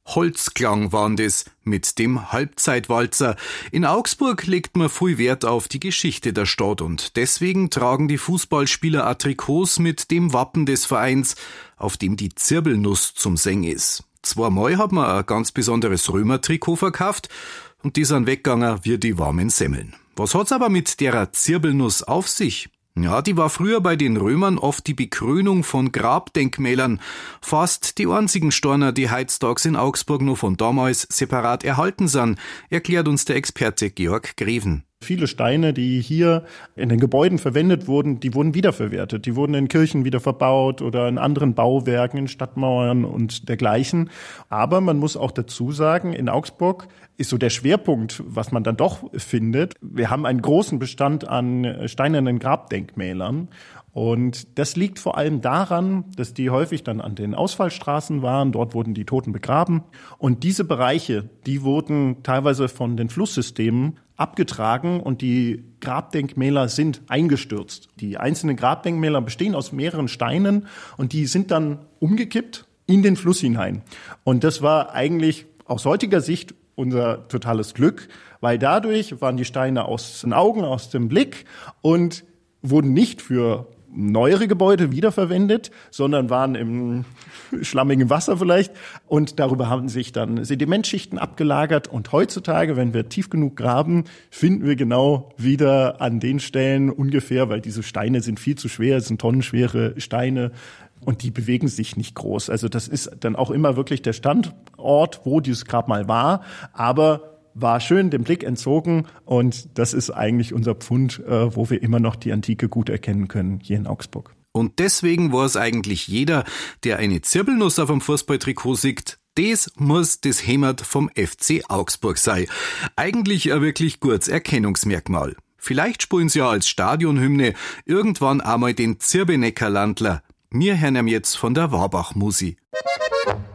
Holzklang waren das mit dem Halbzeitwalzer. In Augsburg legt man viel Wert auf die Geschichte der Stadt und deswegen tragen die Fußballspieler auch Trikots mit dem Wappen des Vereins, auf dem die Zirbelnuss zum Seng ist. Zweimal hat man ein ganz besonderes Römer-Trikot verkauft und die sind weggegangen wie die warmen Semmeln. Was hat's aber mit der Zirbelnuss auf sich? Ja, die war früher bei den Römern oft die Bekrönung von Grabdenkmälern. Fast die einzigen Steine, die heutzutage in Augsburg nur von damals separat erhalten sind, erklärt uns der Experte Georg Greven. Viele Steine, die hier in den Gebäuden verwendet wurden, die wurden wiederverwertet. Die wurden in Kirchen wieder verbaut oder in anderen Bauwerken, in Stadtmauern und dergleichen. Aber man muss auch dazu sagen, in Augsburg ist so der Schwerpunkt, was man dann doch findet. Wir haben einen großen Bestand an steinernen Grabdenkmälern. Und das liegt vor allem daran, dass die häufig dann an den Ausfallstraßen waren. Dort wurden die Toten begraben. Und diese Bereiche, die wurden teilweise von den Flusssystemen abgetragen und die Grabdenkmäler sind eingestürzt. Die einzelnen Grabdenkmäler bestehen aus mehreren Steinen und die sind dann umgekippt in den Fluss hinein. Und das war eigentlich aus heutiger Sicht unser totales Glück, weil dadurch waren die Steine aus den Augen, aus dem Blick und wurden nicht für neuere Gebäude wiederverwendet, sondern waren im schlammigen Wasser vielleicht. Und darüber haben sich dann Sedimentschichten abgelagert. Und heutzutage, wenn wir tief genug graben, finden wir genau wieder an den Stellen ungefähr, weil diese Steine sind viel zu schwer, es sind tonnenschwere Steine. Und die bewegen sich nicht groß. Also das ist dann auch immer wirklich der Standort, wo dieses Grabmal war. Aber war schön dem Blick entzogen und das ist eigentlich unser Pfund, wo wir immer noch die Antike gut erkennen können hier in Augsburg. Und deswegen weiß eigentlich jeder, der eine Zirbelnuss auf dem Fußballtrikot sieht, das muss das Heimat vom FC Augsburg sein. Eigentlich ein wirklich gutes Erkennungsmerkmal. Vielleicht spielen sie ja als Stadionhymne irgendwann einmal den Zirbenecker Landler. Wir hören ihm jetzt von der Warbach-Musi.